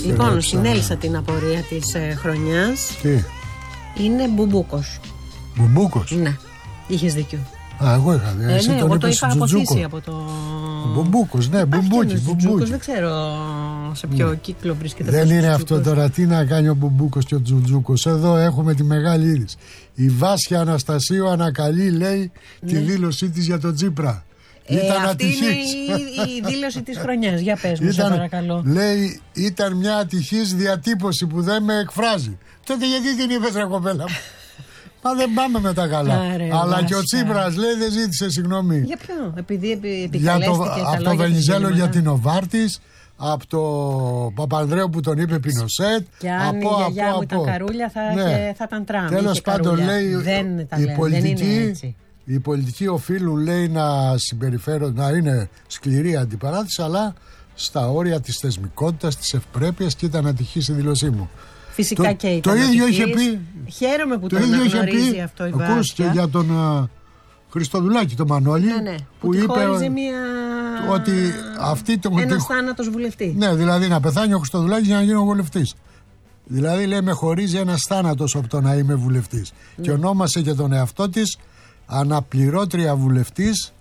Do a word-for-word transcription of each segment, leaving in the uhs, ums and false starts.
Λοιπόν, συνέλησα την απορία της ε, χρονιάς. Τι? Είναι Μπουμπούκος. Μπουμπούκος? Ναι, είχες δίκιο. Α, εγώ είχα δει. Ε, ναι, εγώ το είπα αποθήσει από το... Μπουμπούκος, ναι, Μπουμπούκι. Μπουμπούκος, δεν ξέρω σε ποιο ναι. κύκλο βρίσκεται. Δεν είναι αυτό τώρα, τι να κάνει ο Μπουμπούκος και ο Τζουτζούκος. Εδώ έχουμε τη μεγάλη είδηση. Η Βάσια Αναστασίου ανακαλεί, λέει, ναι. τη δήλωσή της για τον Τσίπρα. Ε, ήταν αυτή ατυχής. Είναι η, η δήλωση της χρονιάς. Για πες μου, ήταν, σε παρακαλώ. Λέει, ήταν μια ατυχής διατύπωση που δεν με εκφράζει. Τότε γιατί την είπες, ρε κοπέλα μου? Μα δεν πάμε με τα καλά. Άρε, αλλά Βάσια. Και ο Τσίπρας, λέει, δεν ζήτησε συγγνώμη. Για ποιο? Επειδή επικαλέστηκε το, τα από το Βενιζέλο για την Οβάρτης, από το Παπανδρέου που τον είπε Πινοσέτ. Και αν από, η γιαγιά από, μου από. ήταν καρούλια θα, ναι. και, θα ήταν τραμ. Τέλος πάντων, λέει, δεν τα η λέει, πολιτική, δεν είναι έτσι. Οι πολιτικοί οφείλουν, λέει, να συμπεριφέρονται, να είναι σκληρή αντιπαράθεση, αλλά στα όρια της θεσμικότητας, της ευπρέπειας, και ήταν ατυχής η δήλωσή μου. Φυσικά το, και ήταν. Το ίδιο είχε πει. Χαίρομαι που το, το αναγνωρίζει αυτό η Βάσια. Ακούς, και για τον uh, Χριστοδουλάκη, τον Μανώλη, ναι, ναι, που, που είπε μια... ότι αυτή το. Ένας θάνατος βουλευτή. Ναι, δηλαδή να πεθάνει ο Χριστοδουλάκης για να γίνει ο βουλευτής. Δηλαδή, λέει, με χωρίζει ένας θάνατος από το να είμαι βουλευτής. Ναι. Και ονόμασε και τον εαυτό της αναπληρώτρια βουλευτής.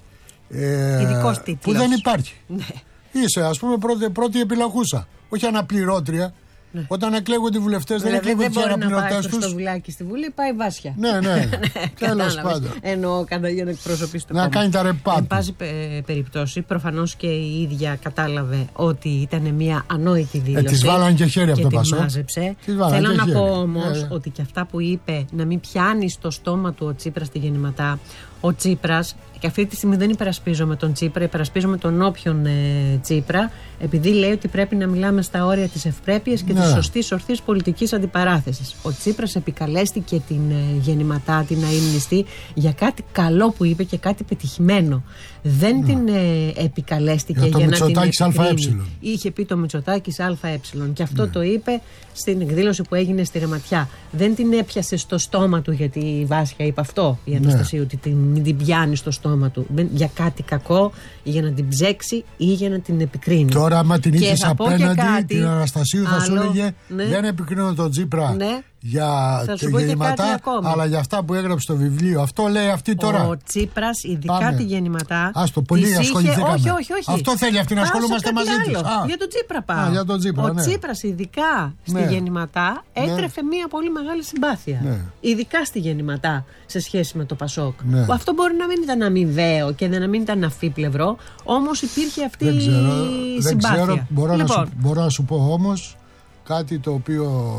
Ε, Ειδικός τίτλος. Που δεν υπάρχει. Ναι. Είσαι, ας πούμε, πρώτη, πρώτη επιλαχούσα. Όχι αναπληρώτρια. Ναι. Όταν εκλέγονται οι βουλευτές, δηλαδή, δεν εκλέγονται οι αναπληρωτές τους. Δεν μπορεί να πάει στο Στοβουλάκι στη Βουλή, πάει Βάσια. Ναι, ναι. Τέλος πάντων. Εννοώ κατά για να εκπροσωπήσει το να κόμμα. κάνει τα ρεπά. Εν πάση περιπτώσει, προφανώς και η ίδια κατάλαβε ότι ήταν μια ανόητη δήλωση. Ε, της βάλανε και χέρι από το Πασό. Και μάζεψε. Θέλω να χέρι. πω όμως ε, ε. ότι και αυτά που είπε, να μην πιάνει στο στόμα του ο Τσίπρας τη γεννηματά. Ο Τσίπρας, και αυτή τη στιγμή δεν υπερασπίζομαι τον Τσίπρα, υπερασπίζομαι τον όποιον ε, Τσίπρα, επειδή λέει ότι πρέπει να μιλάμε στα όρια της ευπρέπειας και ναι. της σωστής ορθής πολιτικής αντιπαράθεσης. Ο Τσίπρας επικαλέστηκε την ε, γεννηματά, την αείμνηστη, για κάτι καλό που είπε και κάτι πετυχημένο. Δεν ναι. την ε, επικαλέστηκε για, για να την επικρίνει. Είχε πει το Μητσοτάκης ΑΕ και αυτό ναι. το είπε στην εκδήλωση που έγινε στη Ρεματιά. Δεν την έπιασε στο στόμα του, γιατί η Βάσια είπε αυτό, η Αναστασία, ναι. ότι την, μην την πιάνει στο στόμα του για κάτι κακό, για να την ψέξει ή για να την επικρίνει. Τώρα, άμα την είχες απέναντι, κάτι, την Αναστασίου θα άλλο, σου έλεγε ναι. δεν επικρίνω τον Τσίπρα ναι. για τη γεννηματά, αλλά για αυτά που έγραψε στο βιβλίο. Αυτό λέει αυτή τώρα. Ο Τσίπρας, ειδικά Πάμε. τη γεννηματά. Άστο, πολύ ασχοληθήκαμε. Όχι, όχι, όχι. Αυτό θέλει αυτή να ασχολούμαστε μαζί της. Για τον Τσίπρα πάω. Α, για τον Τσίπρα, ο ναι. Τσίπρας, ειδικά ναι. στη γεννηματά, έτρεφε ναι. μια πολύ μεγάλη συμπάθεια. Ναι. Ειδικά στη γεννηματά σε σχέση με το Πασόκ. Ναι. Αυτό μπορεί να μην ήταν αμοιβαίο και να μην ήταν αφίπλευρο, όμως υπήρχε αυτή δεν ξέρω, η συμπάθεια. Δεν ξέρω, μπορώ, λοιπόν. να σου, μπορώ να σου πω όμως κάτι το οποίο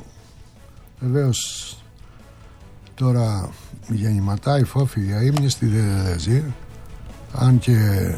βεβαίως τώρα η γεννηματά, η Φόφη, η αείμνηστη δεν ζει, αν και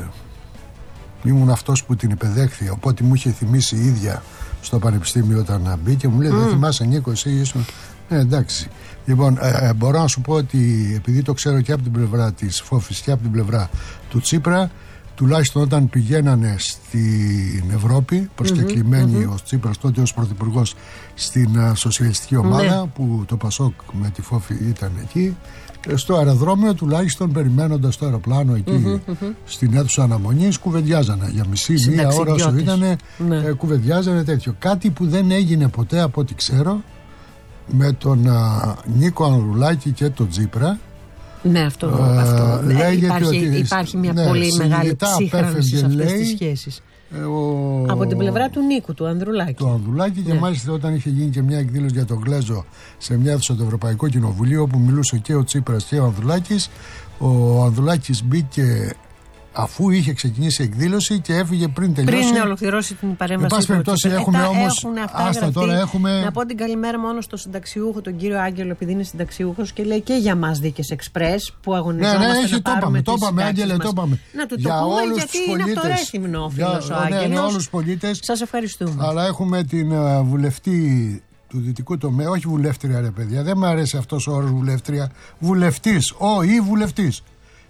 ήμουν αυτός που την υπεδέχθη, οπότε μου είχε θυμίσει η ίδια στο πανεπιστήμιο όταν μπήκε, μου λέει mm. δεν θυμάσαι Νίκο εσύ ήσουν. Ναι, εντάξει. Λοιπόν, ε, μπορώ να σου πω ότι επειδή το ξέρω και από την πλευρά της Φόφης και από την πλευρά του Τσίπρα, τουλάχιστον όταν πηγαίνανε στην Ευρώπη, προσκεκλημένοι mm-hmm, mm-hmm. ο Τσίπρας τότε ως πρωθυπουργός στην uh, σοσιαλιστική ομάδα, mm-hmm. που το Πασόκ με τη Φόφη ήταν εκεί, στο αεροδρόμιο τουλάχιστον περιμένοντας το αεροπλάνο εκεί mm-hmm, mm-hmm. στην αίθουσα αναμονής, κουβεντιάζανε για μισή, μία ώρα όσο ήτανε, ναι. ε, κουβεντιάζανε τέτοιο. Κάτι που δεν έγινε ποτέ από ό,τι ξέρω με τον uh, Νίκο Ανδρουλάκη και τον Τσίπρα. Ναι, αυτό, uh, αυτό. Υπάρχει, ότι, υπάρχει μια ναι, πολύ μεγάλη ψύχρανση σε αυτές τις σχέσεις. Ε, ο... Από την πλευρά του Νίκου, του Ανδρουλάκη. Του Ανδρουλάκη ναι. και μάλιστα όταν είχε γίνει και μια εκδήλωση για τον Γλέζο σε μια αίθουσα του Ευρωπαϊκού Κοινοβουλίου, όπου μιλούσε και ο Τσίπρας και ο Ανδρουλάκης. Ο Ανδρουλάκης μπήκε αφού είχε ξεκινήσει η εκδήλωση και έφυγε πριν τελειώσει. Πριν ολοκληρώσει την παρέμβαση. Εν πάση περιπτώσει, έχουμε όμως. Άστα τώρα έχουμε. Να πω την καλημέρα μόνο στο συνταξιούχο, τον κύριο Άγγελο, επειδή είναι συνταξιούχος και λέει και για μας Δίκες Εξπρές που αγωνιζόμαστε. Ναι, ναι, έχει, να το είπαμε, το είπαμε, Άγγελε, το είπαμε. Να του το για πούμε, γιατί είναι από το Ρέθυμνο ο φίλος ο Άγγελος. Ναι, όλους τους πολίτες. Σας ευχαριστούμε. Αλλά έχουμε την uh, βουλευτή του δυτικού τομέα, όχι βουλεύτρια, ρε παιδιά, δεν μου αρέσει αυτός ο όρος βουλεύτρια. Βουλευτής, ο ή βουλευτής.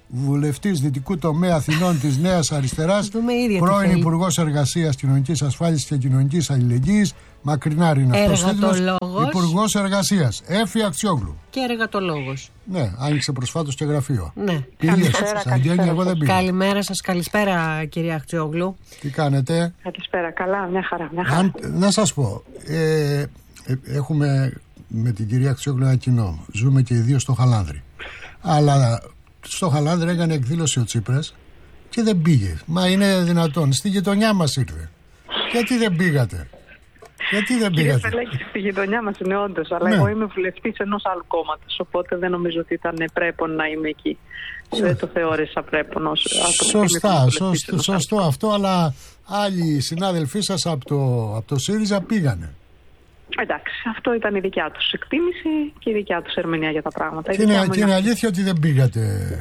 βουλευτής Δυτικού Τομέα Αθηνών της Νέας Αριστεράς, πρώην Υπουργός Εργασίας, Κοινωνικής Ασφάλισης και Κοινωνικής Αλληλεγγύης, μακρινάρι είναι αυτός τίτλος, Υπουργός Εργασίας, Έφη Ακτιόγλου. Και εργατολόγος. Ναι, άνοιξε προσφάτως και γραφείο. Ναι. Πήγες, σαν γέννη, εγώ δεν πήγα. Καλημέρα σας, καλησπέρα κυρία Ακτιόγλου. Τι κάνετε? Καλησπέρα, καλά, μια χαρά. Μια χαρά. Αν, να σας πω, ε, ε, έχουμε με την κυρία Ακτιόγλου ένα κοινό. Ζούμε και οι δύο στο Χαλάνδρι. Αλλά στο Χαλάνδρι έκανε εκδήλωση ο Τσίπρας και δεν πήγε. Μα είναι δυνατόν? Στη γειτονιά μας ήρθε. Γιατί δεν πήγατε? Γιατί δεν πήγατε? Κύριε Φελέκη, στη γειτονιά μας είναι όντως, αλλά ναι. εγώ είμαι βουλευτής ενός άλλου κόμματος, οπότε δεν νομίζω ότι ήταν πρέπον να είμαι εκεί. Ναι. Δεν το θεώρησα πρέπον ως... Σωστά, σωστό, σωστό αυτό, αλλά άλλοι συνάδελφοί σας από το, από το ΣΥΡΙΖΑ πήγανε. Εντάξει, αυτό ήταν η δικιά τους εκτίμηση και η δικιά τους ερμηνεία για τα πράγματα. Και είναι, και είναι αλήθεια ότι δεν πήγατε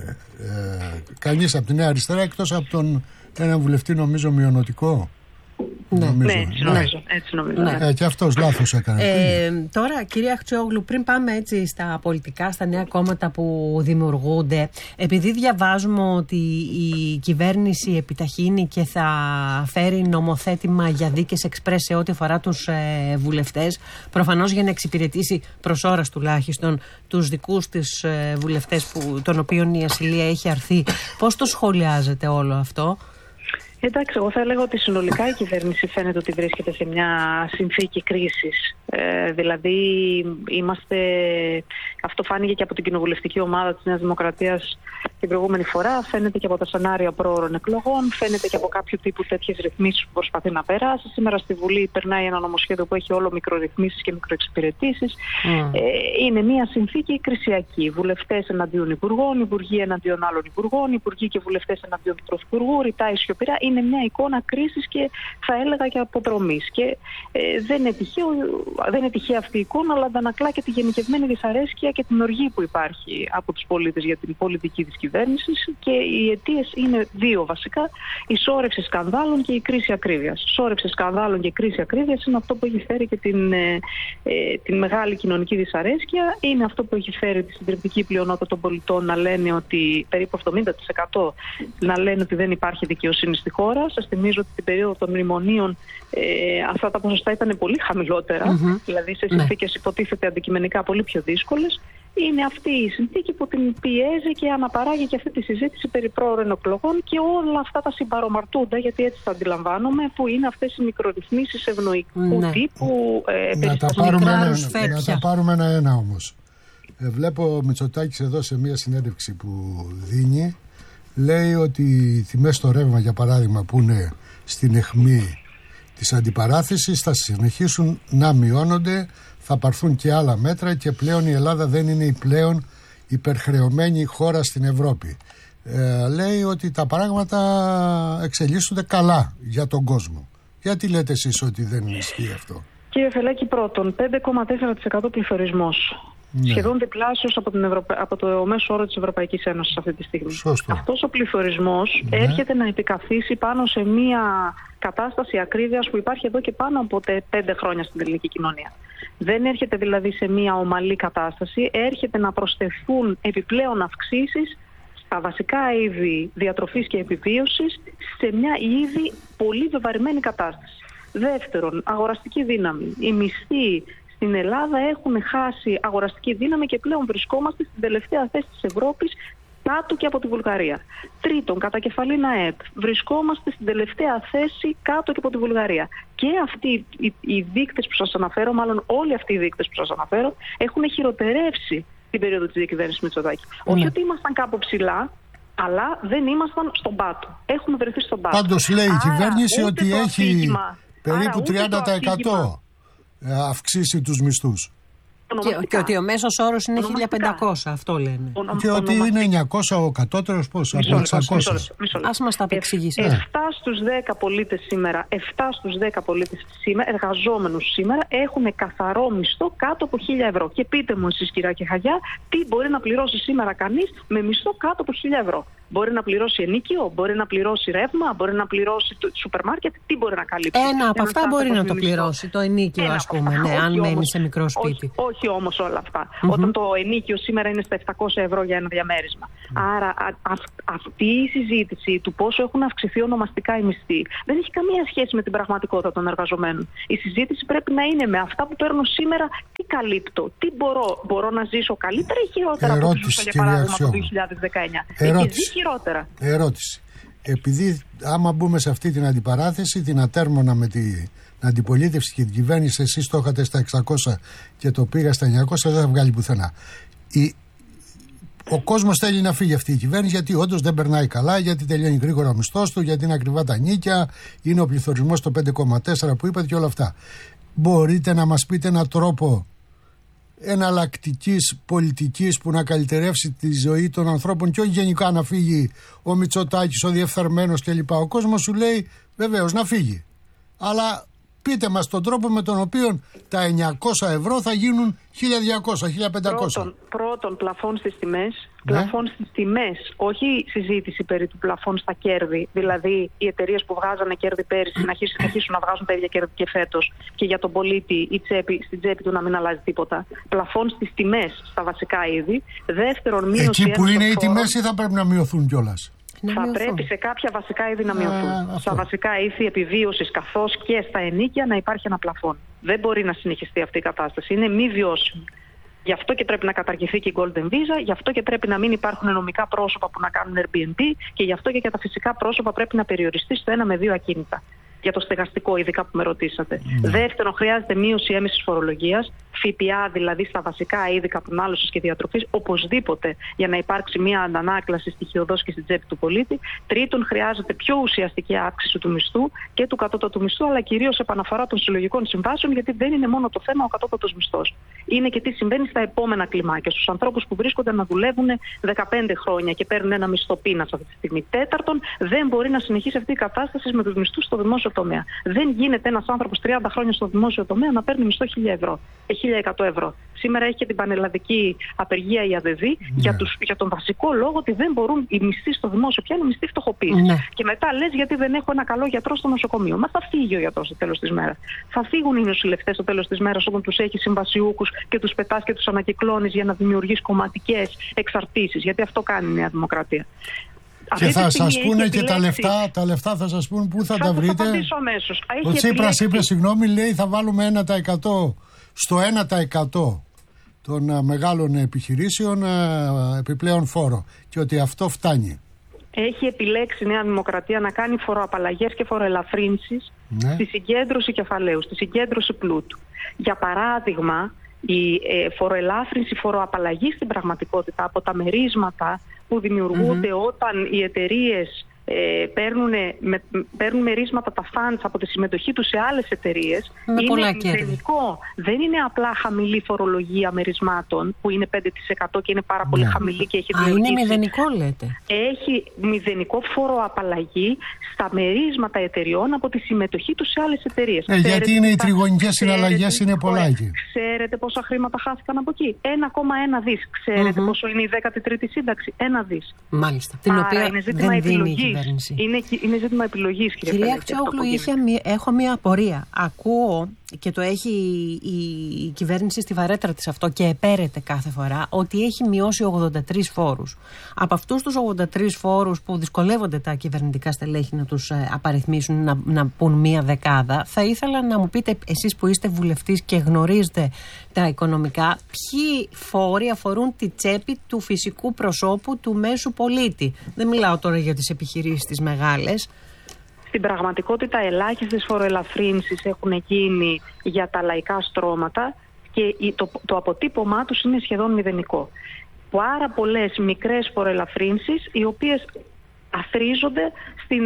ε, κανείς από τη Νέα Αριστερά, εκτός από τον έναν βουλευτή, νομίζω, μειονοτικό. Ναι, νομίζω. ναι, έτσι νομίζω. Έτσι νομίζω ναι. Ναι. Ε, και αυτός λάθος έκανε. Ε, τώρα, κυρία Ακτιόγλου, πριν πάμε έτσι στα πολιτικά, στα νέα κόμματα που δημιουργούνται, επειδή διαβάζουμε ότι η κυβέρνηση επιταχύνει και θα φέρει νομοθέτημα για δίκες εξπρές σε ό,τι αφορά τους ε, βουλευτές, προφανώς για να εξυπηρετήσει προς ώρας τουλάχιστον τους δικούς της ε, βουλευτές που, των οποίων η ασυλία έχει αρθεί, πώς το σχολιάζετε όλο αυτό? Εντάξει, εγώ θα έλεγα ότι συνολικά η κυβέρνηση φαίνεται ότι βρίσκεται σε μια συνθήκη κρίσης. Ε, δηλαδή, είμαστε, αυτό φάνηκε και από την κοινοβουλευτική ομάδα της Νέας Δημοκρατίας την προηγούμενη φορά, φαίνεται και από τα σενάρια πρόωρων εκλογών, φαίνεται και από κάποιο τύπου τέτοιες ρυθμίσεις που προσπαθεί να περάσει. Σήμερα στη Βουλή περνάει ένα νομοσχέδιο που έχει όλο μικρορυθμίσεις και μικροεξυπηρετήσεις. Mm. Ε, είναι μια συνθήκη κρισιακή. Βουλευτές εναντίον υπουργών, υπουργοί εναντίον άλλων υπουργών, υπουργοί και βουλευτές εναντίον του πρωθυπουργού, ρητάει σιωπηρά. Είναι μια εικόνα κρίσης και θα έλεγα και αποδρομής. Και ε, δεν, είναι τυχαίο, δεν είναι τυχαία αυτή η εικόνα, αλλά αντανακλά και τη γενικευμένη δυσαρέσκεια και την οργή που υπάρχει από τους πολίτες για την πολιτική της κυβέρνησης. Και οι αιτίες είναι δύο βασικά: η σόρευση σκανδάλων και η κρίση ακρίβειας. Σόρευση σκανδάλων και κρίση ακρίβειας είναι αυτό που έχει φέρει και την, ε, ε, την μεγάλη κοινωνική δυσαρέσκεια. Είναι αυτό που έχει φέρει τη συντριπτική πλειονότητα των πολιτών να λένε ότι περίπου εβδομήντα τοις εκατό να λένε ότι δεν υπάρχει δικαιοσύνη στη χώρα. Σας θυμίζω ότι την περίοδο των μνημονίων ε, αυτά τα ποσοστά ήταν πολύ χαμηλότερα, mm-hmm. δηλαδή σε συνθήκες ναι. υποτίθεται αντικειμενικά πολύ πιο δύσκολες. Είναι αυτή η συνθήκη που την πιέζει και αναπαράγει και αυτή τη συζήτηση περί πρόωρων εκλογών και όλα αυτά τα συμπαρομαρτούντα, γιατί έτσι τα αντιλαμβάνομαι, που είναι αυτές οι μικρορυθμίσεις ευνοϊκού ναι. τύπου ε, να, τα πάρουμε ένα, να τα πάρουμε ένα-ένα όμως. Ε, βλέπω ο Μητσοτάκης εδώ σε μια συνέντευξη που δίνει. Λέει ότι οι τιμές στο ρεύμα, για παράδειγμα, που είναι στην αιχμή της αντιπαράθεσης, θα συνεχίσουν να μειώνονται, θα πάρθουν και άλλα μέτρα και πλέον η Ελλάδα δεν είναι η πλέον υπερχρεωμένη χώρα στην Ευρώπη. Ε, λέει ότι τα πράγματα εξελίσσονται καλά για τον κόσμο. Γιατί λέτε εσείς ότι δεν ισχύει αυτό? Κύριε Φελέκη, πρώτον, πέντε κόμμα τέσσερα τοις εκατό πληθωρισμός. Ναι. Σχεδόν διπλάσιος από, την Ευρωπα... από το μέσο όρο της Ευρωπαϊκής Ένωσης αυτή τη στιγμή. Σωστό. Αυτός ο πληθωρισμός ναι. έρχεται να επικαθίσει πάνω σε μια κατάσταση ακρίβειας που υπάρχει εδώ και πάνω από πέντε χρόνια στην ελληνική κοινωνία. Δεν έρχεται δηλαδή σε μια ομαλή κατάσταση, έρχεται να προσθεθούν επιπλέον αυξήσεις στα βασικά είδη διατροφής και επιβίωσης σε μια ήδη πολύ βεβαρημένη κατάσταση. Δεύτερον, αγοραστική δύναμη. Οι μισθοί στην Ελλάδα έχουν χάσει αγοραστική δύναμη και πλέον βρισκόμαστε στην τελευταία θέση της Ευρώπης, κάτω και από τη Βουλγαρία. Τρίτον, κατά κεφαλήν ΑΕΠ, βρισκόμαστε στην τελευταία θέση κάτω και από τη Βουλγαρία. Και αυτοί οι, οι δείκτες που σας αναφέρω, μάλλον όλοι αυτοί οι δείκτες που σας αναφέρω, έχουν χειροτερεύσει την περίοδο της διακυβέρνησης Μητσοτάκη. Mm. Όχι ότι ήμασταν κάπου ψηλά, αλλά δεν ήμασταν στον πάτο. Έχουμε βρεθεί στον πάτο. Πάντως λέει η κυβέρνηση άρα, ότι έχει αφήγημα, περίπου τριάντα τοις εκατό αυξήσει τους μισθούς. Και, και ότι ο μέσος όρος είναι χίλια πεντακόσια, αυτό λένε. Ο, και ότι είναι εννιακόσια ο κατώτερος, πώς, από εξακόσια. Ας μας τα εξηγήσει. επτά στους δέκα πολίτες σήμερα, επτά στους δέκα πολίτες σήμερα, εργαζόμενους σήμερα, έχουν καθαρό μισθό κάτω από χίλια ευρώ. Και πείτε μου εσείς, κυρία Κεχαγιά, τι μπορεί να πληρώσει σήμερα κανείς με μισθό κάτω από χίλια ευρώ. Μπορεί να πληρώσει ενοίκιο, μπορεί να πληρώσει ρεύμα, μπορεί να πληρώσει το σούπερ μάρκετ. Τι μπορεί να καλύψει? Ένα από αυτά μπορεί να το πληρώσει, το ενοίκιο, ας πούμε, ναι, αν μένει όμως, σε μικρό σπίτι. Όχι, όχι όμως όλα αυτά. Mm-hmm. Όταν το ενοίκιο σήμερα είναι στα επτακόσια ευρώ για ένα διαμέρισμα. Mm. Άρα α, α, αυτή η συζήτηση του πόσο έχουν αυξηθεί ονομαστικά οι μισθοί δεν έχει καμία σχέση με την πραγματικότητα των εργαζομένων. Η συζήτηση πρέπει να είναι με αυτά που παίρνω σήμερα, τι καλύπτω, τι μπορώ, μπορώ να ζήσω καλύτερα ή χειρότερα από ό,τι ζούσα, για παράδειγμα, το δύο χιλιάδες δεκαεννιά. Έχει ζει χειρότερα. Ερώτηση. Επειδή άμα μπούμε σε αυτή την αντιπαράθεση, την ατέρμονα με την αντιπολίτευση και την κυβέρνηση, εσείς το είχατε στα εξακόσια και το πήγα στα εννιακόσια, δεν θα βγάλει πουθενά. Η, ο κόσμος θέλει να φύγει αυτή η κυβέρνηση, γιατί όντως δεν περνάει καλά, γιατί τελειώνει γρήγορα ο μισθός του, γιατί είναι ακριβά τα νίκια, είναι ο πληθωρισμός στο πέντε κόμμα τέσσερα που είπατε και όλα αυτά. Μπορείτε να μας πείτε έναν τρόπο εναλλακτικής πολιτικής που να καλυτερεύσει τη ζωή των ανθρώπων και όχι γενικά να φύγει ο Μητσοτάκης, ο διεφθαρμένος κλπ. Ο κόσμος σου λέει βεβαίως να φύγει. Αλλά πείτε μας τον τρόπο με τον οποίο τα εννιακόσια ευρώ θα γίνουν χίλια διακόσια, χίλια πεντακόσια. Πρώτον, πρώτον πλαφών στις τιμές. Ναι. Πλαφών στις τιμές, όχι συζήτηση περί του πλαφών στα κέρδη. Δηλαδή, οι εταιρείες που βγάζανε κέρδη πέρυσι να αρχίσουν, να, αρχίσουν να βγάζουν τα ίδια κέρδη και φέτος, και για τον πολίτη η τσέπη, στην τσέπη του να μην αλλάζει τίποτα. Πλαφών στις τιμές στα βασικά είδη. Δεύτερον, μείωση. Εκεί που είναι οι τιμές ή θα πρέπει να μειωθούν κιόλας? Θα πρέπει σε κάποια βασικά είδη να μειωθούν. Α, στα βασικά είδη επιβίωσης καθώς και στα ενοίκια να υπάρχει ένα πλαφόν. Δεν μπορεί να συνεχιστεί αυτή η κατάσταση. Είναι μη βιώσιμη. Γι' αυτό και πρέπει να καταργηθεί και η Golden Visa, γι' αυτό και πρέπει να μην υπάρχουν νομικά πρόσωπα που να κάνουν Airbnb και γι' αυτό και για τα φυσικά πρόσωπα πρέπει να περιοριστεί στο ένα με δύο ακίνητα. Για το στεγαστικό, ειδικά που με ρωτήσατε. Mm. Δεύτερον, χρειάζεται μείωση έμεσης φορολογίας, ΦΠΑ δηλαδή στα βασικά είδη καπνάλωσης και διατροφής, οπωσδήποτε, για να υπάρξει μια αντανάκλαση στοιχειωδώς και στην τσέπη του πολίτη. Τρίτον, χρειάζεται πιο ουσιαστική αύξηση του μισθού και του κατώτατου μισθού, αλλά κυρίως επαναφορά των συλλογικών συμβάσεων, γιατί δεν είναι μόνο το θέμα ο κατώτατος μισθός. Είναι και τι συμβαίνει στα επόμενα κλιμάκια, στους ανθρώπους που βρίσκονται να δουλεύουν δεκαπέντε χρόνια και παίρνουν ένα μισθό πείνας αυτή τη στιγμή. Τέταρτον, δεν μπορεί να συνεχίσει αυτή η κατάσταση με τους μισθούς στο δημόσιο τομέα. Δεν γίνεται ένας άνθρωπος τριάντα χρόνια στο δημόσιο τομέα να παίρνει μισθό χίλια ευρώ, χίλια εκατό ευρώ. Σήμερα έχει και την πανελλαδική απεργία η ΑΔΕΔ ναι. για, τους, για τον βασικό λόγο ότι δεν μπορούν οι μισθοί στο δημόσιο πια, είναι μισθοί φτωχοποίηση. Ναι. Και μετά λες γιατί δεν έχω ένα καλό γιατρό στο νοσοκομείο. Μα θα φύγει ο γιατρός στο τέλος της μέρας. Θα φύγουν οι νοσηλευτές στο τέλος της μέρας όταν τους έχει συμβασιούχους και τους πετάς και τους ανακυκλώνεις για να δημιουργείς κομματικές εξαρτήσεις. Γιατί αυτό κάνει η Νέα Δημοκρατία. Και θα σας πούνε και τα λεφτά, τα λεφτά θα σας πούνε πού θα, θα τα βρείτε. Ο Τσίπρας είπε, συγγνώμη, λέει θα βάλουμε ένα τοις εκατό στο ένα τοις εκατό των μεγάλων επιχειρήσεων επιπλέον φόρο και ότι αυτό φτάνει. Έχει επιλέξει η Νέα Δημοκρατία να κάνει φοροαπαλλαγές και φοροελαφρύνσεις ναι. στη συγκέντρωση κεφαλαίου, στη συγκέντρωση πλούτου. Για παράδειγμα, η ε, φοροελάφρυνση, φοροαπαλλαγή στην πραγματικότητα από τα μερίσματα που δημιουργούνται mm-hmm. όταν οι εταιρείες ε, παίρνουν, με, παίρνουν μερίσματα, τα funds από τη συμμετοχή τους σε άλλες εταιρείες. Είναι μηδενικό. Δεν είναι απλά χαμηλή φορολογία μερισμάτων που είναι πέντε τοις εκατό και είναι πάρα πολύ ναι. χαμηλή και έχει δημιουργήσει. Α, είναι μηδενικό λέτε. Έχει μηδενικό φοροαπαλλαγή στα μερίσματα εταιριών από τη συμμετοχή τους σε άλλες εταιρείες. Ε, γιατί είναι οι τριγωνικές συναλλαγές, είναι πολλά εκεί. Ξέρετε πόσα χρήματα χάθηκαν από εκεί? ένα κόμμα ένα δις. Ξέρετε mm-hmm. πόσο είναι η δέκατη τρίτη σύνταξη? Ένα δις. Μάλιστα. Την Άρα οποία είναι ζήτημα δεν επιλογής. Είναι, είναι ζήτημα επιλογής, κύριε Κυρία Αξιόγλου, έχω μία απορία. Ακούω και το έχει η, η κυβέρνηση στη βαρέτρα της αυτό και επέρεται κάθε φορά ότι έχει μειώσει ογδόντα τρεις φόρους. Από αυτούς τους ογδόντα τρεις φόρους που δυσκολεύονται τα κυβερνητικά στελέχη να τους ε, απαριθμίσουν, να, να πούν μία δεκάδα, θα ήθελα να μου πείτε εσείς που είστε βουλευτής και γνωρίζετε τα οικονομικά, ποιοι φόροι αφορούν τη τσέπη του φυσικού προσώπου του μέσου πολίτη. Δεν μιλάω τώρα για τις επιχειρήσεις τις μεγάλες. Στην πραγματικότητα ελάχιστες φοροελαφρύνσεις έχουν γίνει για τα λαϊκά στρώματα και το, το αποτύπωμά τους είναι σχεδόν μηδενικό. Πάρα πολλές μικρές φοροελαφρύνσεις οι οποίες αθροίζονται στην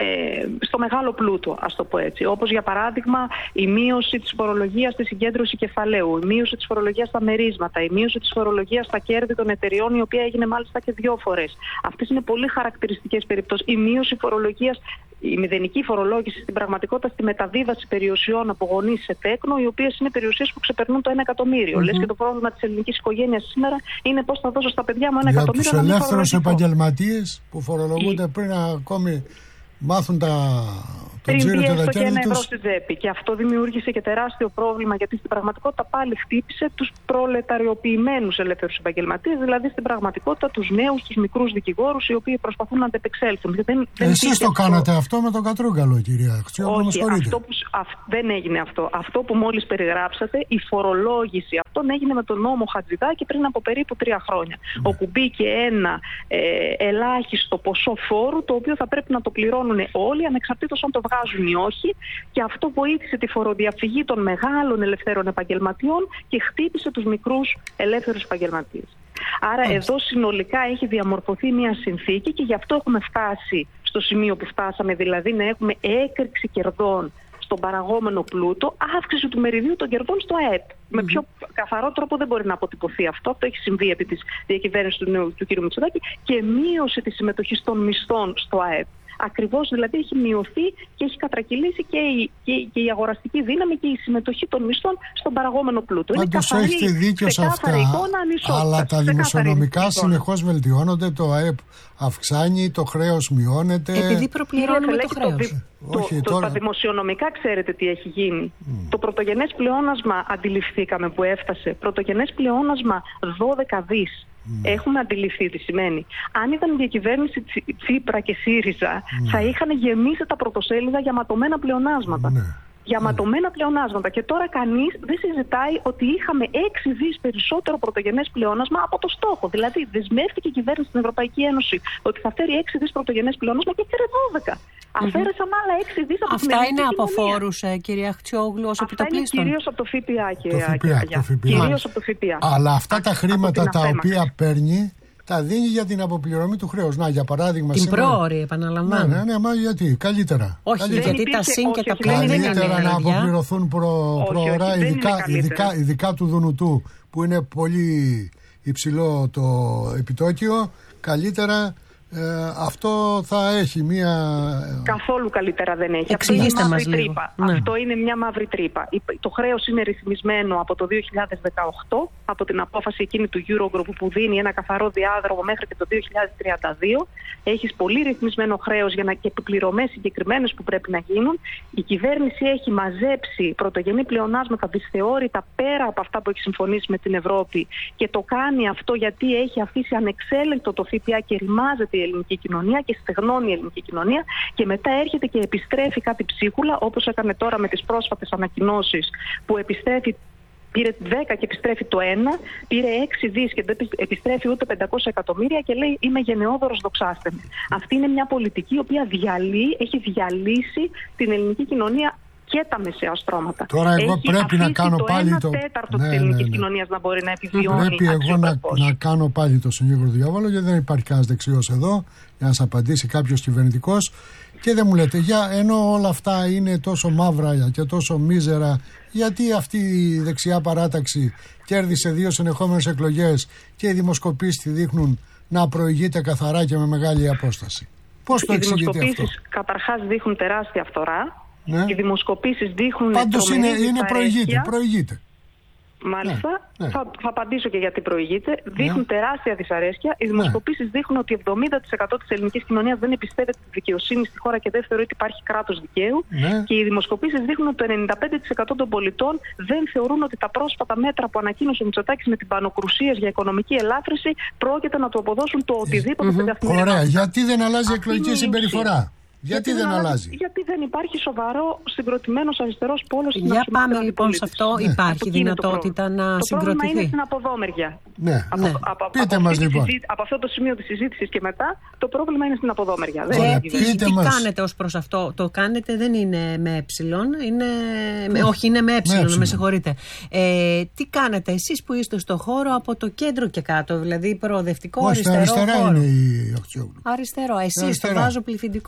στο μεγάλο πλούτο, ας το πω έτσι. Όπως για παράδειγμα η μείωση της φορολογίας στη συγκέντρωση κεφαλαίου, η μείωση της φορολογίας στα μερίσματα, η μείωση της φορολογίας στα κέρδη των εταιριών, η οποία έγινε μάλιστα και δύο φορές. Αυτές είναι πολύ χαρακτηριστικές περιπτώσεις. Η μείωση φορολογίας, η μηδενική φορολόγηση στην πραγματικότητα στη μεταβίβαση περιουσιών από γονείς σε τέκνο, οι οποίες είναι περιουσίες που ξεπερνούν το ένα εκατομμύριο. Mm-hmm. Λες και το πρόβλημα της ελληνικής οικογένειας σήμερα είναι πώς θα δώσω στα παιδιά μου ένα για εκατομμύριο. Για τους ελεύθερους επαγγελματίες που φορολογούνται πριν ακόμη μάθουν τα... Πριν πιέστο και ένα ευρώ στη τσέπη. Και αυτό δημιούργησε και τεράστιο πρόβλημα, γιατί στην πραγματικότητα πάλι χτύπησε τους προλεταριοποιημένους ελεύθερους επαγγελματίες, δηλαδή στην πραγματικότητα τους νέους, τους μικρούς δικηγόρους, οι οποίοι προσπαθούν να αντεπεξέλθουν. Δεν, δεν Εσείς το αυτό. Κάνατε αυτό με τον Κατρούγκαλο, κυρία Χτσιόγλου? Όχι, αυτό που, α, δεν έγινε αυτό. Αυτό που μόλις περιγράψατε, η φορολόγηση αυτόν έγινε με τον νόμο Χατζηδάκη πριν από περίπου τρία χρόνια. Mm. Όπου μπήκε ένα ε, ελάχιστο ποσό φόρου, το οποίο θα πρέπει να το πληρώνουν όλοι, ανεξαρτήτως αν το βγάζουν ή όχι, και αυτό βοήθησε τη φοροδιαφυγή των μεγάλων ελευθέρων επαγγελματιών και χτύπησε τους μικρούς ελεύθερους επαγγελματίες. Άρα mm. εδώ συνολικά έχει διαμορφωθεί μια συνθήκη και γι' αυτό έχουμε φτάσει στο σημείο που φτάσαμε, δηλαδή να έχουμε έκρηξη κερδών στον παραγόμενο πλούτο, αύξηση του μεριδίου των κερδών στο ΑΕΠ. Mm-hmm. Με πιο καθαρό τρόπο δεν μπορεί να αποτυπωθεί αυτό. Αυτό έχει συμβεί επί της διακυβέρνησης του, του κ. Μητσοτάκη, και μείωση της συμμετοχής των μισθών στο ΑΕΠ. Ακριβώς, δηλαδή έχει μειωθεί και έχει κατρακυλήσει και η, και, και η αγοραστική δύναμη και η συμμετοχή των μισθών στον παραγόμενο πλούτο. Πάντως έχετε δίκιο σε αυτά, αλλά τα δημοσιονομικά συνεχώς βελτιώνονται, το ΑΕΠ αυξάνει, το χρέος μειώνεται. Επειδή προπληρώνουμε το χρέος. Το, Όχι, το, τώρα... Τα δημοσιονομικά ξέρετε τι έχει γίνει. Mm. Το πρωτογενές πλεόνασμα αντιληφθήκαμε που έφτασε. Πρωτογενές πλεόνασμα δώδεκα δις. Mm. Έχουμε αντιληφθεί τι σημαίνει. Αν ήταν η διακυβέρνηση Τσίπρα και ΣΥΡΙΖΑ, mm. θα είχαν γεμίσει τα πρωτοσέλιδα για ματωμένα πλεονάσματα. Mm. Για ματωμένα πλεονάσματα. Και τώρα κανείς δεν συζητάει ότι είχαμε έξι δις περισσότερο πρωτογενές πλεόνασμα από το στόχο. Δηλαδή, δεσμεύτηκε η κυβέρνηση στην Ευρωπαϊκή Ένωση ότι θα φέρει έξι δις πρωτογενές πλεόνασμα και έφερε δώδεκα. Mm-hmm. Αφαίρεσαν άλλα έξι δις από την Αυτά είναι από φόρους, ε, κυρία Χτσιόγλου, ως επιτοπλίστων? Αυτά είναι κυρίως από το ΦΠΑ, κυρία Αγιά. Κυρίως από το ΦΠΑ. Αλλά αυτά τα χρήματα τα οποία παίρνει τα δίνει για την αποπληρωμή του χρέους. Να, για παράδειγμα. Την σήμερα... πρόωρη, επαναλαμβάνω. Ναι, ναι, ναι, μα γιατί, καλύτερα. Όχι, καλύτερα. γιατί τα συν και τα πλήν δεν είναι καλύτερα να αποπληρωθούν προ... προωρά, όχι, ειδικά, ειδικά, ειδικά του Δουνουτού, που είναι πολύ υψηλό το επιτόκιο. Καλύτερα. Ε, αυτό θα έχει μία... Καθόλου καλύτερα δεν έχει. Εξηγήστε μας λίγο. Ναι. Αυτό είναι μια μαύρη τρύπα. Το χρέος είναι ρυθμισμένο από το δύο χιλιάδες δεκαοκτώ, από την απόφαση εκείνη του Eurogroup που δίνει ένα καθαρό διάδρομο μέχρι και το δύο χιλιάδες τριάντα δύο. Έχεις πολύ ρυθμισμένο χρέος για να και επιπληρωμές συγκεκριμένες που πρέπει να γίνουν. Η κυβέρνηση έχει μαζέψει πρωτογενή πλεονάσματα δυσθεώρητα πέρα από αυτά που έχει συμφωνήσει με την Ευρώπη, και το κάνει αυτό γιατί έχει αφήσει ανεξέλεγκτο το ΦΠΑ και ρημάζεται η ελληνική κοινωνία και στεγνώνει η ελληνική κοινωνία, και μετά έρχεται και επιστρέφει κάτι ψίχουλα, όπως έκανε τώρα με τις πρόσφατες ανακοινώσεις που επιστρέφει. Πήρε δέκα και επιστρέφει το ένα, πήρε έξι δις και δεν επιστρέφει ούτε πεντακόσια εκατομμύρια και λέει είμαι γενναιόδωρος, δοξάστε με. Αυτή είναι μια πολιτική η οποία διαλύει, έχει διαλύσει την ελληνική κοινωνία και τα μεσαία στρώματα. Τώρα εγώ έχει πρέπει να κάνω το πάλι ένα το... τέταρτο ναι, της ελληνικής ναι, ναι. κοινωνίας να μπορεί να επιβιώνει. Πρέπει εγώ να, να κάνω πάλι το συνήγορο διάβολο, γιατί δεν υπάρχει κανένας δεξιός εδώ για να σας απαντήσει κάποιος κυβερνητικός. Και δεν μου λέτε, για, ενώ όλα αυτά είναι τόσο μαύρα και τόσο μίζερα, γιατί αυτή η δεξιά παράταξη κέρδισε δύο συνεχόμενες εκλογές και οι δημοσκοπήσεις τη δείχνουν να προηγείται καθαρά και με μεγάλη απόσταση? Πώς το εξηγείτε αυτό? Οι δημοσκοπήσεις καταρχάς δείχνουν τεράστια φθορά. Ναι. Οι δημοσκοπήσεις δείχνουν. Πάντως είναι, είναι προηγείται, προηγείται. Μάλιστα, ναι, ναι. Θα, θα απαντήσω και γιατί προηγείται. Δείχνουν ναι. τεράστια δυσαρέσκεια. Οι δημοσκοπήσεις ναι. δείχνουν ότι εβδομήντα τοις εκατό της ελληνικής κοινωνίας δεν εμπιστεύεται τη δικαιοσύνη στη χώρα και δεν θεωρεί ότι υπάρχει κράτος δικαίου. Ναι. Και οι δημοσκοπήσεις δείχνουν ότι το ενενήντα πέντε τοις εκατό των πολιτών δεν θεωρούν ότι τα πρόσφατα μέτρα που ανακοίνωσε ο Μητσοτάκης με την πανοκρουσίας για οικονομική ελάφρυνση πρόκειται να του αποδώσουν το οτιδήποτε mm-hmm. στην καθημερινότητα. Ωραία, γιατί δεν αλλάζει η εκλογική συμπεριφορά? Γιατί, γιατί δεν αλλάζει? Γιατί δεν υπάρχει σοβαρό συγκροτημένος αριστερός πόλος στην Για πάμε λοιπόν σε αυτό. Ναι. Υπάρχει δυνατότητα να το συγκροτηθεί? Το πρόβλημα είναι στην αποδόμερια. Ναι. Από, ναι. από, πείτε από, μας λοιπόν. Συζή, από αυτό το σημείο της συζήτησης και μετά, το πρόβλημα είναι στην αποδόμερια. Ωραία, δεν τι τι μας. κάνετε ως προς αυτό? Το κάνετε δεν είναι με ε, είναι, με, όχι είναι με ε, με συγχωρείτε. Ε, τι κάνετε εσείς που είστε στο χώρο από το κέντρο και κάτω, δηλαδή προοδευτικό, όχι, αριστερό αριστερά χώρο? Είναι η Αχτσιόγλου. Αριστερό, εσείς το βάζω πληθυντικό, Ευγενή.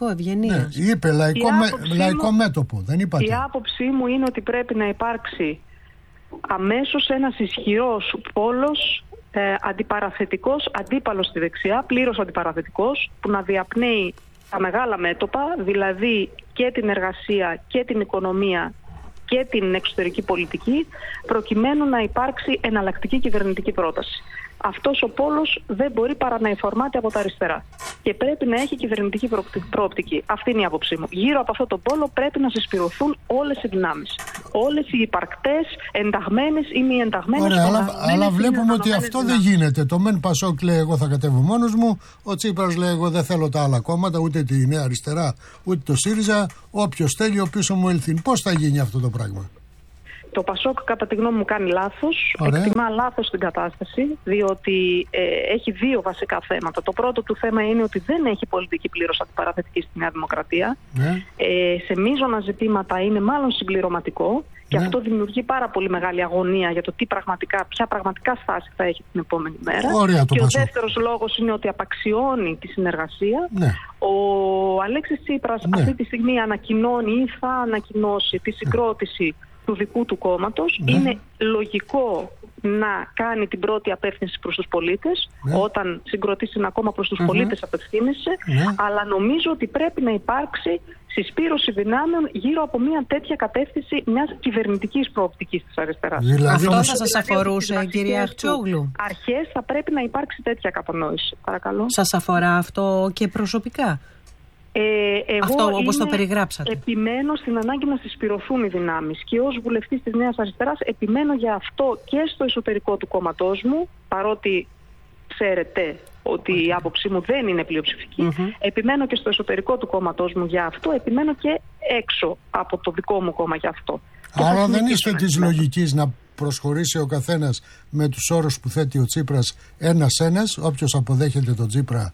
κοινωνίας. Ναι, είπε λαϊκό, με, λαϊκό μου, μέτωπο, δεν είπατε. Η άποψή μου είναι ότι πρέπει να υπάρξει αμέσως ένας ισχυρός πόλος, ε, αντιπαραθετικός, αντίπαλος στη δεξιά, πλήρως αντιπαραθετικός, που να διαπνέει τα μεγάλα μέτωπα, δηλαδή και την εργασία και την οικονομία και την εξωτερική πολιτική, προκειμένου να υπάρξει εναλλακτική κυβερνητική πρόταση. Αυτός ο πόλος δεν μπορεί παρά να εφορμάται από τα αριστερά και πρέπει να έχει κυβερνητική προοπτική. Αυτή είναι η άποψή μου. Γύρω από αυτό το πόλο πρέπει να συσπηρωθούν όλες οι δυνάμεις. Όλες οι υπαρκτές, ενταγμένες ή μη ενταγμένες. Ωραία, αλλά, αλλά βλέπουμε ότι αυτό δυνάμεις. Δεν γίνεται. Το Μεν Πασόκ λέει εγώ θα κατέβω μόνος μου, ο Τσίπρας λέει εγώ δεν θέλω τα άλλα κόμματα, ούτε τη Νέα Αριστερά, ούτε το ΣΥΡΙΖΑ. Όποιος θέλει, ο πίσω μου ελθύν. Πώς θα γίνει αυτό το πράγμα? Το Πασόκ κατά τη γνώμη μου κάνει λάθος, Ωραία. εκτιμά λάθος την κατάσταση, διότι ε, έχει δύο βασικά θέματα. Το πρώτο του θέμα είναι ότι δεν έχει πολιτική πλήρως αντιπαραθετική στη Νέα Δημοκρατία. Ναι. Ε, σε μείζωνα ζητήματα είναι μάλλον συμπληρωματικό και ναι. αυτό δημιουργεί πάρα πολύ μεγάλη αγωνία για το τι πραγματικά, ποια πραγματικά στάση θα έχει την επόμενη μέρα. Ωραία, και ο Πασόκ. δεύτερος λόγος είναι ότι απαξιώνει τη συνεργασία. Ναι. Ο Αλέξης Τσίπρας ναι. αυτή τη στιγμή ανακοινώνει ή θα ανακοινώσει τη συγκρότηση του δικού του κόμματος. Ναι. Είναι λογικό να κάνει την πρώτη απεύθυνση προς τους πολίτες, ναι. όταν συγκροτήσει ένα κόμμα προς τους mm-hmm. πολίτες απευθύνεσαι, ναι. αλλά νομίζω ότι πρέπει να υπάρξει συσπήρωση δυνάμεων γύρω από μια τέτοια κατεύθυνση μιας κυβερνητικής προοπτικής της αριστεράς. Δηλαδή, αυτό θα σας αφορούσε, κυρία Αχτσόγλου? Αρχές θα πρέπει να υπάρξει τέτοια κατανόηση. Παρακαλώ. Σας αφορά αυτό και προσωπικά? Ε, εγώ αυτό όπως το περιγράψατε. Επιμένω στην ανάγκη να συσπηρωθούν οι δυνάμεις και ως βουλευτής της Νέας Αριστεράς επιμένω για αυτό και στο εσωτερικό του κόμματός μου, παρότι ξέρετε ότι okay. η άποψή μου δεν είναι πλειοψηφική. Mm-hmm. Επιμένω και στο εσωτερικό του κόμματός μου για αυτό, επιμένω και έξω από το δικό μου κόμμα για αυτό. Άρα δεν είστε της λογικής να προσχωρήσει ο καθένας με τους όρους που θέτει ο Τσίπρας ένας-ένας, όποιος αποδέχεται τον Τσίπρα,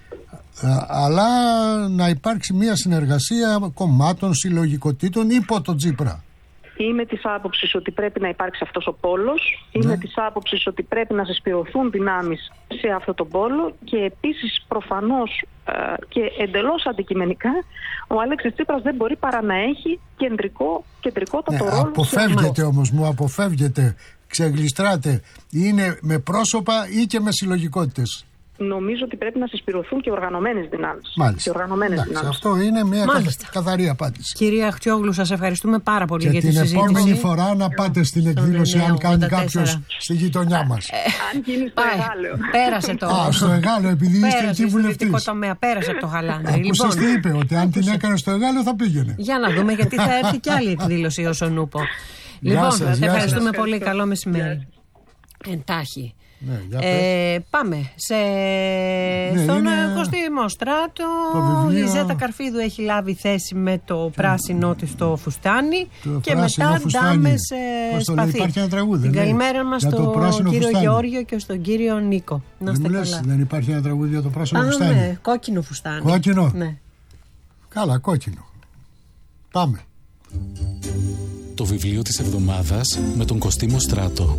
αλλά να υπάρξει μια συνεργασία κομμάτων, συλλογικοτήτων υπό τον Τσίπρα. Είμαι της άποψης ότι πρέπει να υπάρξει αυτός ο πόλος. Ναι. Είμαι της άποψης ότι πρέπει να συσπηρωθούν δυνάμεις σε αυτόν τον πόλο και επίσης προφανώς ε, και εντελώς αντικειμενικά ο Αλέξης Τσίπρας δεν μπορεί παρά να έχει κεντρικό, κεντρικότατο ναι, ρόλο. Αποφεύγεται όμως, μου αποφεύγεται, ξεγλιστράτε. Είναι με πρόσωπα ή και με συλλογικότητες? Νομίζω ότι πρέπει να συσπηρωθούν και οργανωμένες δυνάμεις. Μάλιστα. Και οργανωμένες Εντάξει, δυνάμεις. αυτό είναι μια Μάλιστα. καθαρή απάντηση. Κυρία Αχτσόγλου, σας ευχαριστούμε πάρα πολύ και για τη συζήτηση. Και την επόμενη φορά να πάτε στην εκδήλωση, αν κάνει κάποιος στη γειτονιά μας. Αν γίνει στο Εγάλεο. Πέρασε το. Α, στο Εγάλεο, επειδή είστε εκεί βουλευτής. Πέρασε στο τομέα, πέρασε από το Χαλάνδρι. Ακούσες τι είπε, ότι αν την έκανε στο Εγάλεο θα πήγαινε. Για να δούμε, γιατί θα έρθει κι άλλη εκδήλωση ως ο Νούπο. Λοιπόν, ευχαριστούμε πολύ. Καλό μεσημέρι. Εντάχει. Ναι, ε, πάμε σε... ναι, στον είναι... Κωστή Στράτο. βιβλίο... Η Ζέτα Καρφίδου έχει λάβει θέση με το πράσινό της στο φουστάνι το και μετά ντάμε σε σπαθί. Υπάρχει ένα τραγούδι. Την καλημέρα μας στον κύριο φουστάνι. Γεώργιο και στον κύριο Νίκο. Να δεν, λες, δεν υπάρχει ένα τραγούδι για το πράσινο Α, φουστάνι? Ναι, κόκκινο φουστάνι. Κόκκινο. Ναι. Καλά, κόκκινο. Πάμε. Το βιβλίο της εβδομάδας με τον Κωστή Στράτο.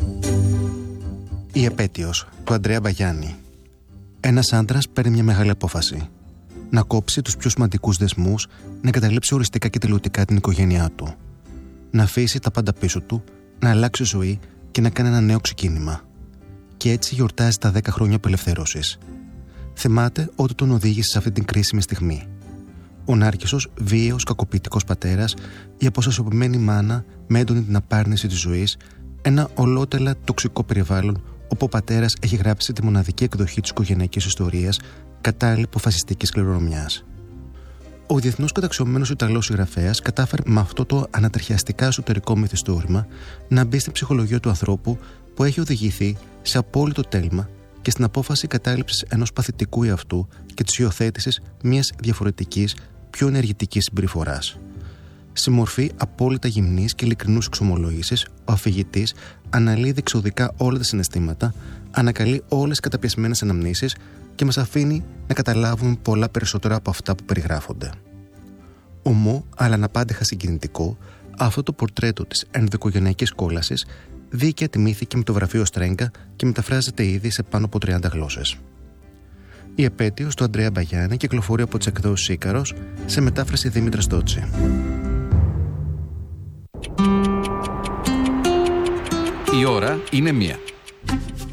Η επέτειος του Ανδρέα Μπαγιάννη. Ένας άντρας παίρνει μια μεγάλη απόφαση. Να κόψει τους πιο σημαντικούς δεσμούς, να εγκαταλείψει οριστικά και τελειωτικά την οικογένειά του. Να αφήσει τα πάντα πίσω του, να αλλάξει ζωή και να κάνει ένα νέο ξεκίνημα. Και έτσι γιορτάζει τα δέκα χρόνια απελευθέρωσης. Θυμάται ότι τον οδήγησε σε αυτή την κρίσιμη στιγμή. Ο Νάρκισσος, βίαιος, κακοποιητικός πατέρας, η αποστασιοποιημένη μάνα με έντονη την απάρνηση της ζωής, ένα ολότελα τοξικό περιβάλλον όπου ο πατέρας έχει γράψει τη μοναδική εκδοχή της οικογενειακής ιστορίας κατά λιποφασιστικής κληρονομιάς. Ο διεθνώς καταξιωμένος Ιταλός συγγραφέας κατάφερε με αυτό το ανατριχιαστικά εσωτερικό μυθιστόρημα να μπει στην ψυχολογία του ανθρώπου που έχει οδηγηθεί σε απόλυτο τέλμα και στην απόφαση κατάληψης ενός παθητικού εαυτού και της υιοθέτησης μιας διαφορετικής, πιο ενεργητικής συμπεριφοράς. Σε μορφή απόλυτα γυμνής και ειλικρινούς εξομολόγησης, ο αφηγητής αναλύει διεξοδικά όλα τα συναισθήματα, ανακαλεί όλες τις καταπιεσμένες αναμνήσεις και μας αφήνει να καταλάβουμε πολλά περισσότερα από αυτά που περιγράφονται. Ομό, αλλά αναπάντεχα συγκινητικό, αυτό το πορτρέτο της ενδοοικογενειακής κόλασης δίκαια τιμήθηκε με το βραβείο Στρέγκα και μεταφράζεται ήδη σε πάνω από τριάντα γλώσσες. Η επέτειος του Αντρέα Μπαγιάννη κυκλοφορεί από τις εκδόσεις Ίκαρος σε μετάφραση Δήμητρα Στότσι. Η ώρα είναι μία.